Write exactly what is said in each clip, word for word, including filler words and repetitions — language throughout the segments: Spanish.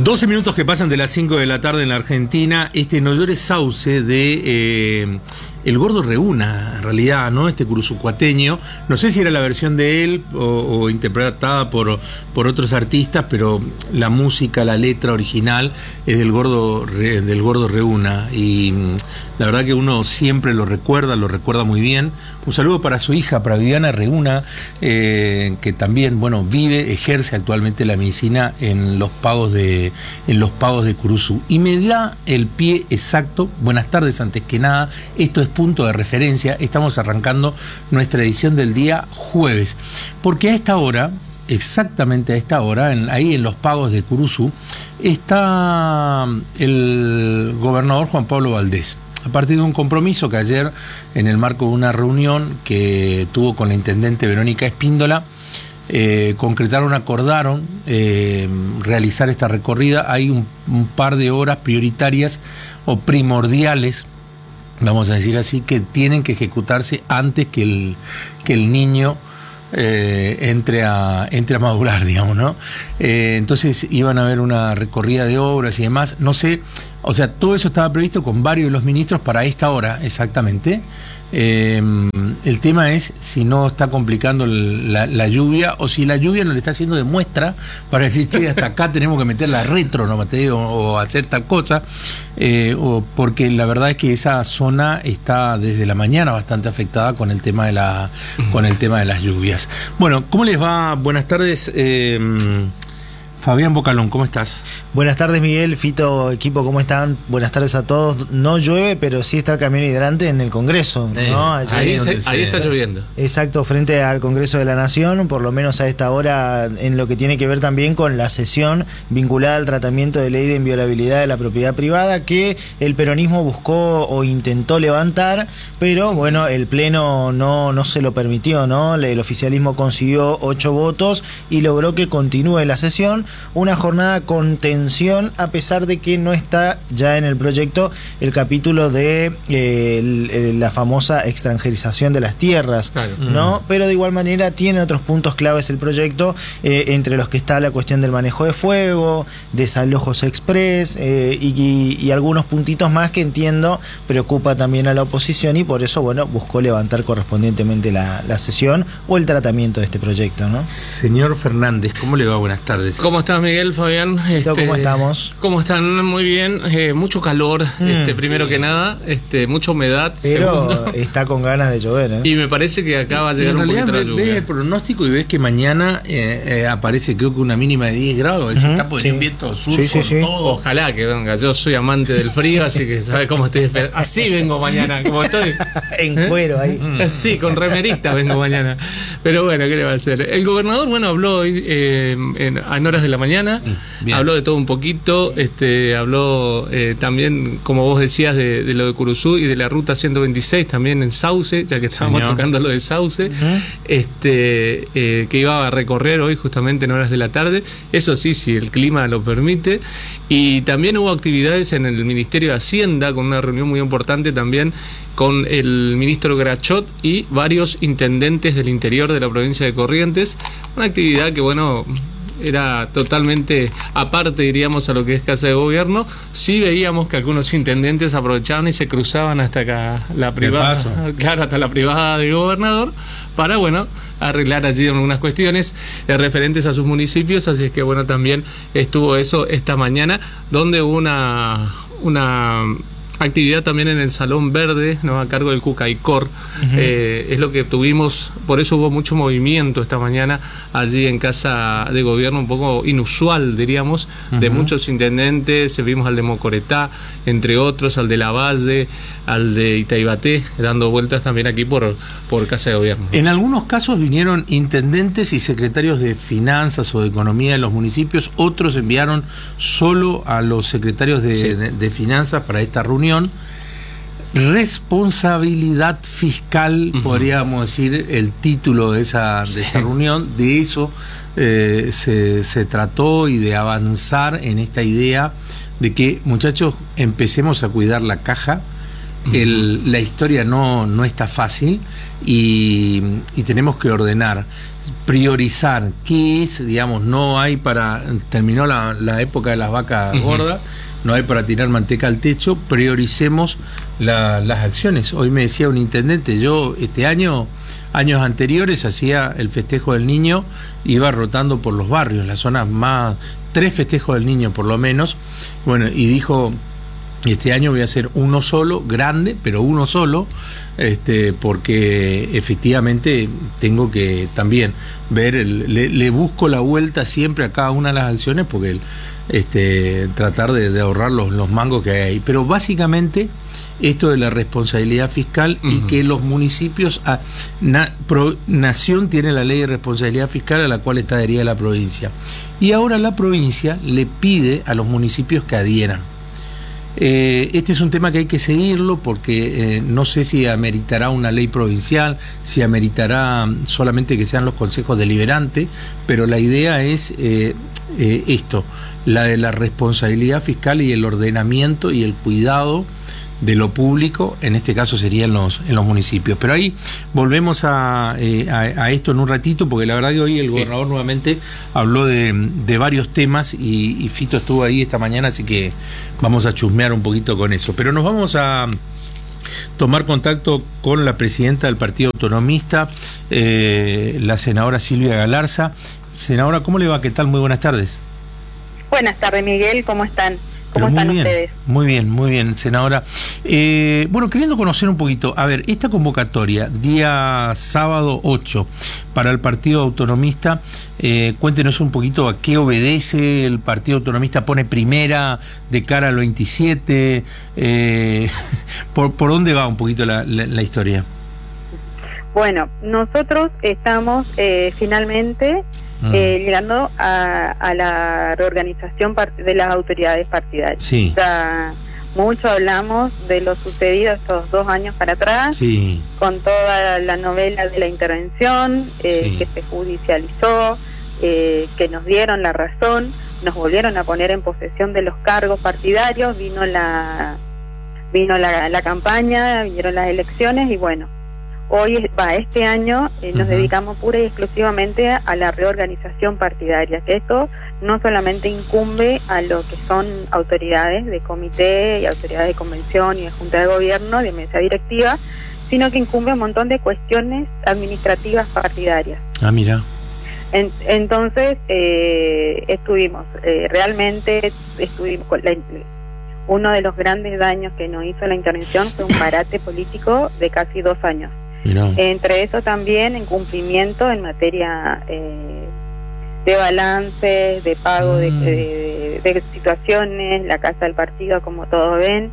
doce minutos que pasan de las cinco de la tarde en la Argentina. Este No Llores Sauce de eh, El Gordo Reúna, en realidad, ¿no? Este curuzucuateño. No sé si era la versión de él o, o interpretada por, por otros artistas, pero la música, la letra original es del Gordo, del Gordo Reúna. Y la verdad que uno siempre lo recuerda, lo recuerda muy bien. Un saludo para su hija, para Viviana Reúna, eh, que también, bueno, vive, ejerce actualmente la medicina en los pagos de, en los pagos de Curuzú. Y me da el pie exacto. Buenas tardes, antes que nada. Esto es Punto de Referencia. Estamos arrancando nuestra edición del día jueves. Porque a esta hora, exactamente a esta hora, en, ahí en los pagos de Curuzú, está el gobernador Juan Pablo Valdés. A partir de un compromiso que ayer, en el marco de una reunión que tuvo con la intendente Verónica Espíndola, eh, concretaron, acordaron eh, realizar esta recorrida. Hay un, un par de horas prioritarias o primordiales, vamos a decir así, que tienen que ejecutarse antes que el, que el niño eh, entre, a, entre a madurar, digamos, ¿no? Eh, entonces iban a haber una recorrida de obras y demás, no sé, o sea, todo eso estaba previsto con varios de los ministros para esta hora exactamente. Eh, el tema es si no está complicando la, la lluvia, o si la lluvia no le está haciendo de muestra para decir, che, hasta acá tenemos que meter la retro, no Mateo, o hacer tal cosa, eh, o porque la verdad es que esa zona está desde la mañana bastante afectada con el tema de la, uh-huh. con el tema de las lluvias. Bueno, ¿cómo les va? Buenas tardes. Eh, Fabián Bocalón, ¿cómo estás? Buenas tardes, Miguel, Fito, equipo, ¿cómo están? Buenas tardes a todos. No llueve, pero sí está el camión hidrante en el Congreso, sí, ¿no? Allí, ahí, se, ahí está lloviendo. Exacto, frente al Congreso de la Nación, por lo menos a esta hora, en lo que tiene que ver también con la sesión vinculada al tratamiento de ley de inviolabilidad de la propiedad privada, que el peronismo buscó o intentó levantar, pero bueno, el Pleno no, no se lo permitió, ¿no? El oficialismo consiguió ocho votos y logró que continúe la sesión. Una jornada con tensión, a pesar de que no está ya en el proyecto el capítulo de eh, el, el, la famosa extranjerización de las tierras, claro. ¿no? Mm. Pero de igual manera tiene otros puntos claves el proyecto, eh, entre los que está la cuestión del manejo de fuego, desalojos express eh, y, y, y algunos puntitos más que entiendo preocupa también a la oposición, y por eso, bueno, buscó levantar correspondientemente la, la sesión o el tratamiento de este proyecto, ¿no? Señor Fernández, ¿cómo le va? Buenas tardes. ¿Cómo estás, Miguel, Fabián? Este, ¿Cómo estamos? ¿Cómo están? Muy bien. Eh, mucho calor, mm. este, primero que nada, este, mucha humedad. Pero segundo. Está con ganas de llover, ¿eh? Y me parece que acá va a llegar un poquito la lluvia. Ves el pronóstico y ves que mañana eh, eh, aparece, creo que una mínima de diez grados. Uh-huh. Se está poniendo sí. viento sur sí, sí, con sí. todo. Ojalá que venga. Yo soy amante del frío, así que sabe cómo estoy esperando. Así vengo mañana, como estoy. En cuero ahí. Sí, con remerita vengo mañana. Pero bueno, ¿qué le va a hacer? El gobernador, bueno, habló hoy eh, en, en horas de la mañana. Bien. Habló de todo un poquito, este, habló eh, también, como vos decías, de, de lo de Curuzú y de la ruta ciento veintiséis también en Sauce, ya que estábamos Señor. tocando lo de Sauce, uh-huh. este, eh, que iba a recorrer hoy justamente en horas de la tarde. Eso sí, si el clima lo permite. Y también hubo actividades en el Ministerio de Hacienda, con una reunión muy importante también con el ministro Grachot y varios intendentes del interior de la provincia de Corrientes. Una actividad que, bueno, era totalmente aparte, diríamos, a lo que es Casa de Gobierno. Sí veíamos que algunos intendentes aprovechaban y se cruzaban hasta acá la privada, claro, hasta la privada del gobernador, para, bueno, arreglar allí algunas cuestiones eh, referentes a sus municipios. Así es que, bueno, también estuvo eso esta mañana, donde hubo una una actividad también en el Salón Verde, ¿no? A cargo del Cucaicor. Uh-huh. eh, es lo que tuvimos, por eso hubo mucho movimiento esta mañana allí en Casa de Gobierno, un poco inusual, diríamos, uh-huh. de muchos intendentes. Vimos al de Mocoretá, entre otros, al de Lavalle, al de Itaibaté, dando vueltas también aquí por, por Casa de Gobierno. En algunos casos vinieron intendentes y secretarios de finanzas o de economía de los municipios, otros enviaron solo a los secretarios de, sí. de, de finanzas para esta reunión. Responsabilidad fiscal, uh-huh. podríamos decir, el título de esa, de esa reunión. De eso eh, se, se trató, y de avanzar en esta idea de que, muchachos, empecemos a cuidar la caja. El, la historia no, no está fácil, y, y tenemos que ordenar. priorizar qué es, digamos, no hay para, terminó la, la época de las vacas uh-huh. gordas, no hay para tirar manteca al techo, prioricemos la, las acciones. Hoy me decía un intendente, yo este año, años anteriores hacía el festejo del niño, iba rotando por los barrios, las zonas más, tres festejos del niño por lo menos, bueno, y dijo, este año voy a hacer uno solo, grande, pero uno solo, este, porque efectivamente tengo que también ver, el, le, le busco la vuelta siempre a cada una de las acciones, porque el, este, tratar de, de ahorrar los, los mangos que hay ahí. Pero básicamente esto de la responsabilidad fiscal uh-huh. y que los municipios, a, na, pro, Nación tiene la ley de responsabilidad fiscal a la cual está adherida la provincia. Y ahora la provincia le pide a los municipios que adhieran. Eh, este es un tema que hay que seguirlo porque eh, no sé si ameritará una ley provincial, si ameritará solamente que sean los consejos deliberantes, pero la idea es eh, eh, esto, la de la responsabilidad fiscal y el ordenamiento y el cuidado de lo público, en este caso sería en los, en los municipios. Pero ahí volvemos a, eh, a, a esto en un ratito, porque la verdad que hoy el sí. gobernador nuevamente habló de, de varios temas y, y Fito estuvo ahí esta mañana, así que vamos a chusmear un poquito con eso. Pero nos vamos a tomar contacto con la presidenta del Partido Autonomista, eh, la senadora Silvia Galarza. Senadora, ¿cómo le va? ¿Qué tal? Muy buenas tardes. Buenas tardes, Miguel, ¿cómo están? ¿Cómo Pero están muy bien, ustedes? Muy bien, muy bien, senadora. Eh, bueno, queriendo conocer un poquito, a ver, esta convocatoria, día sábado ocho, para el Partido Autonomista, eh, cuéntenos un poquito a qué obedece, el Partido Autonomista pone primera de cara al veintisiete, eh, por, ¿por dónde va un poquito la, la, la historia? Bueno, nosotros estamos eh, finalmente... Eh, llegando a, a la reorganización de las autoridades partidarias. Sí. O sea, mucho hablamos de lo sucedido estos dos años para atrás, sí. con toda la novela de la intervención, eh, sí. que se judicializó, eh, que nos dieron la razón, nos volvieron a poner en posesión de los cargos partidarios, vino la vino la, la campaña, vinieron las elecciones y bueno, hoy, va, este año eh, nos uh-huh. dedicamos pura y exclusivamente a la reorganización partidaria, que esto no solamente incumbe a lo que son autoridades de comité y autoridades de convención y de junta de gobierno, de mesa directiva, sino que incumbe un montón de cuestiones administrativas partidarias. Ah, mira. En, entonces, eh, estuvimos, eh, realmente estuvimos con la, uno de los grandes daños que nos hizo la intervención fue un parate político de casi dos años. Mirá. Entre eso también incumplimiento en materia eh, de balances, de pago mm. de, de, de situaciones, la casa del partido, como todos ven,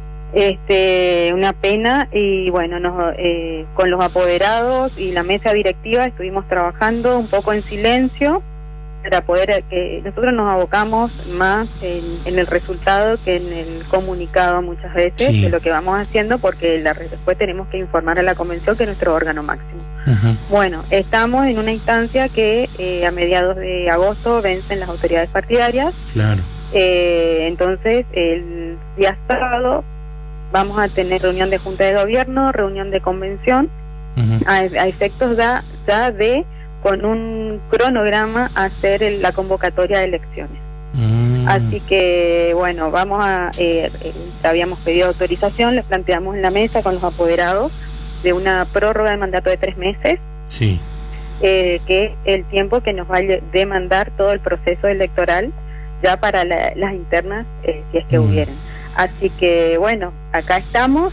este, una pena. Y bueno, nos, eh, con los apoderados y la mesa directiva estuvimos trabajando un poco en silencio para poder que nosotros nos abocamos más en, en el resultado que en el comunicado muchas veces sí. de lo que vamos haciendo, porque la, después tenemos que informar a la convención, que es nuestro órgano máximo. Uh-huh. Bueno, estamos en una instancia que eh, a mediados de agosto vencen las autoridades partidarias. Claro. Eh, entonces el día sábado vamos a tener reunión de junta de gobierno, reunión de convención, uh-huh. a, a efectos ya, ya de con un cronograma hacer el, la convocatoria de elecciones. Mm. Así que, bueno, vamos a... Eh, eh, habíamos pedido autorización, le planteamos en la mesa con los apoderados de una prórroga de mandato de tres meses, sí. eh, que es el tiempo que nos va a demandar todo el proceso electoral ya para la, las internas, eh, si es que mm. hubieran. Así que, bueno, acá estamos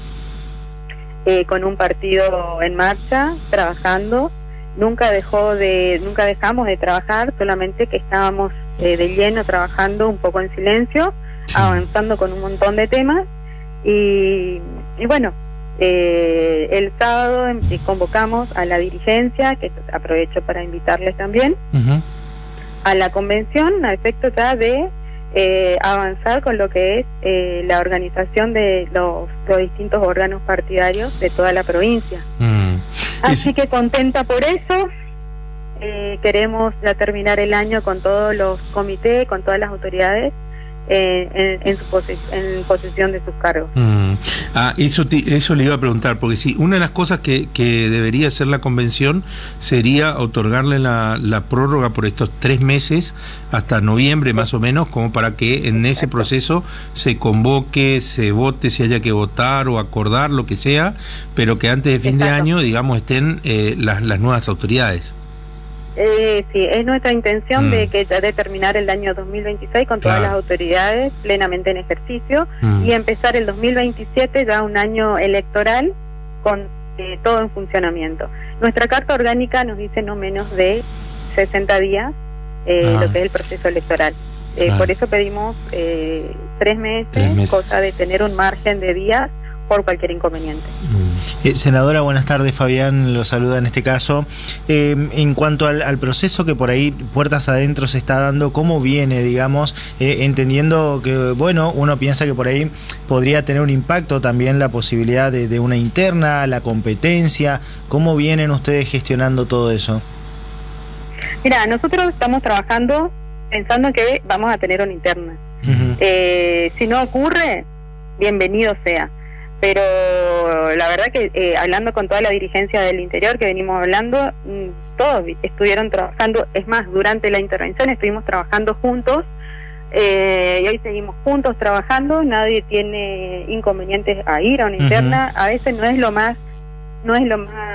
eh, con un partido en marcha, trabajando. Nunca dejó de, nunca dejamos de trabajar, solamente que estábamos eh, de lleno trabajando un poco en silencio, sí. avanzando con un montón de temas y, y bueno, eh, el sábado eh, convocamos a la dirigencia, que aprovecho para invitarles también, uh-huh. a la convención, a efecto ya de eh, avanzar con lo que es eh, la organización de los, los distintos órganos partidarios de toda la provincia. Mm. Así que contenta por eso. Eh, queremos ya terminar el año con todos los comités, con todas las autoridades eh, en, en, su pose en posesión de sus cargos. Mm. Ah, eso, eso le iba a preguntar, porque sí, una de las cosas que, que debería hacer la convención sería otorgarle la, la prórroga por estos tres meses hasta noviembre más o menos, como para que en ese proceso se convoque, se vote si haya que votar o acordar, lo que sea, pero que antes de fin Exacto. de año, digamos, estén eh, las, las nuevas autoridades. Eh, sí, es nuestra intención mm. de que ya de terminar el año dos mil veintiséis con todas claro. las autoridades plenamente en ejercicio mm. y empezar el dos mil veintisiete ya un año electoral con eh, todo en funcionamiento. Nuestra carta orgánica nos dice no menos de sesenta días eh, ah. lo que es el proceso electoral. Eh, ah. Por eso pedimos eh, tres meses, tres meses, cosa de tener un margen de días por cualquier inconveniente. Eh, senadora, buenas tardes. Fabián lo saluda en este caso. Eh, en cuanto al, al proceso que por ahí puertas adentro se está dando, ¿cómo viene, digamos? Eh, entendiendo que, bueno, uno piensa que por ahí podría tener un impacto también la posibilidad de, de una interna, la competencia. ¿Cómo vienen ustedes gestionando todo eso? Mira, nosotros estamos trabajando pensando que vamos a tener una interna. Uh-huh. eh, si no ocurre, bienvenido sea. Pero la verdad que eh, hablando con toda la dirigencia del interior que venimos hablando, todos estuvieron trabajando, es más, durante la intervención estuvimos trabajando juntos eh, y hoy seguimos juntos trabajando, nadie tiene inconvenientes a ir a una interna, uh-huh. a veces no es lo más, no es lo más